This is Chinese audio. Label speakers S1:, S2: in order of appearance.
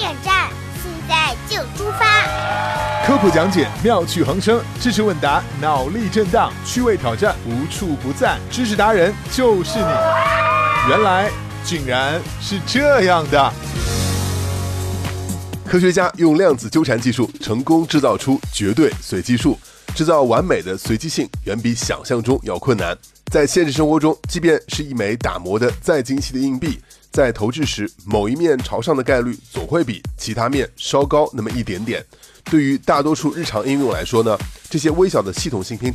S1: 选站，现在就出发。
S2: 科普讲解，妙趣横生，知识问答，脑力震荡，趣味挑战，无处不在。知识达人就是你，原来竟然是这样的。
S3: 科学家用量子纠缠技术成功制造出绝对随机数，制造完美的随机性远比想象中要困难。在现实生活中，即便是一枚打磨的再精细的硬币，在投掷时某一面朝上的概率总会比其他面稍高那么一点点。对于大多数日常应用来说呢，这些微小的系统性偏差